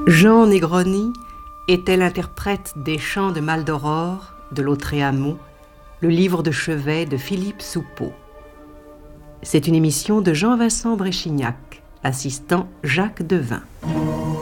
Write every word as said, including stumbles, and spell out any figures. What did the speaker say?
Jean Negroni était l'interprète des Chants de Maldoror de Lautréamont, le livre de chevet de Philippe Soupeau. C'est une émission de Jean-Vincent Bréchignac, assistant Jacques Devin.